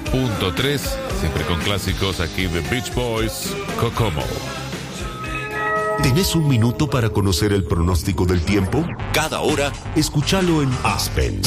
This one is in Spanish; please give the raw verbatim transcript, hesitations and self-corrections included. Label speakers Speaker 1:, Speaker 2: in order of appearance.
Speaker 1: punto tres, siempre con clásicos aquí de Beach Boys, Kokomo.
Speaker 2: ¿Tenés un minuto para conocer el pronóstico del tiempo? Cada hora, escúchalo en Aspen.